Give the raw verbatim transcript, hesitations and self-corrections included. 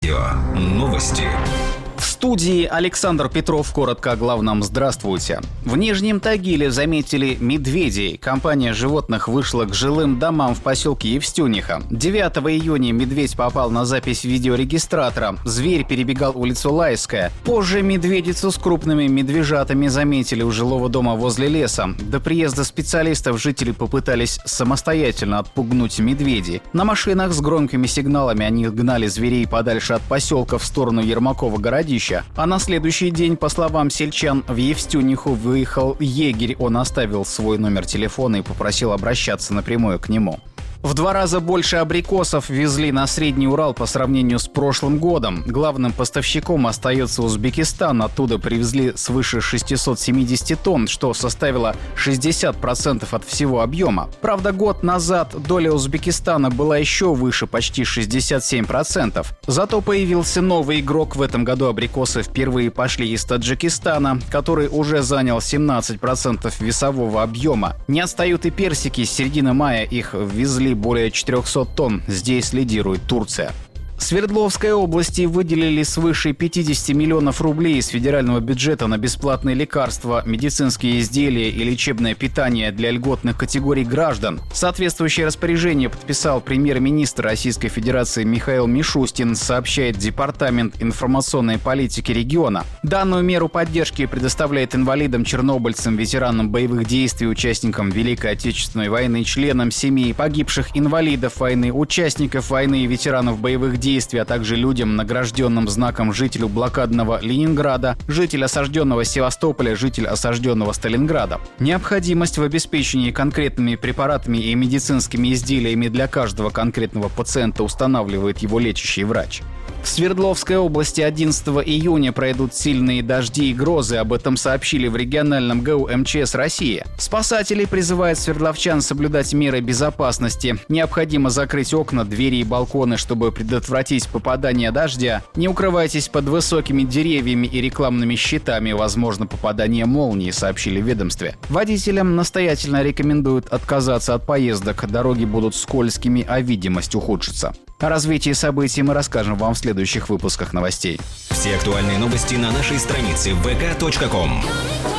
радио. Новости. В студии Александр Петров. Коротко о главном. Здравствуйте. В Нижнем Тагиле заметили медведей. Компания животных вышла к жилым домам в поселке Евстюниха. девятого июня медведь попал на запись видеорегистратора. Зверь перебегал улицу Лайская. Позже медведицу с крупными медвежатами заметили у жилого дома возле леса. До приезда специалистов жители попытались самостоятельно отпугнуть медведей. На машинах с громкими сигналами они гнали зверей подальше от поселка в сторону Ермакова городища. А на следующий день, по словам сельчан, в Евстюниху выехал егерь. Он оставил свой номер телефона и попросил обращаться напрямую к нему. В два раза больше абрикосов везли на Средний Урал по сравнению с прошлым годом. Главным поставщиком остается Узбекистан. Оттуда привезли свыше шестьсот семьдесят тонн, что составило шестьдесят процентов от всего объема. Правда, год назад доля Узбекистана была еще выше, почти шестьдесят семь процентов. Зато появился новый игрок. В этом году абрикосы впервые пошли из Таджикистана, который уже занял семнадцать процентов весового объема. Не отстают и персики. С середины мая их ввезли более четыреста тонн. Здесь лидирует Турция. Свердловской области выделили свыше пятьдесят миллионов рублей из федерального бюджета на бесплатные лекарства, медицинские изделия и лечебное питание для льготных категорий граждан. Соответствующее распоряжение подписал премьер-министр Российской Федерации Михаил Мишустин, сообщает Департамент информационной политики региона. Данную меру поддержки предоставляет инвалидам, чернобыльцам, ветеранам боевых действий, участникам Великой Отечественной войны, членам семей погибших инвалидов войны, участников войны и ветеранов боевых действий, а также людям, награжденным знаком жителю блокадного Ленинграда, житель осажденного Севастополя, житель осажденного Сталинграда. Необходимость в обеспечении конкретными препаратами и медицинскими изделиями для каждого конкретного пациента устанавливает его лечащий врач. В Свердловской области одиннадцатого июня пройдут сильные дожди и грозы. Об этом сообщили в региональном ГУ МЧС России. Спасатели призывают свердловчан соблюдать меры безопасности. Необходимо закрыть окна, двери и балконы, чтобы предотвратить попадание дождя. Не укрывайтесь под высокими деревьями и рекламными щитами. Возможно попадание молнии, сообщили в ведомстве. Водителям настоятельно рекомендуют отказаться от поездок. Дороги будут скользкими, а видимость ухудшится. О развитии событий мы расскажем вам в следующих выпусках новостей. Все актуальные новости на нашей странице вэ ка точка ком.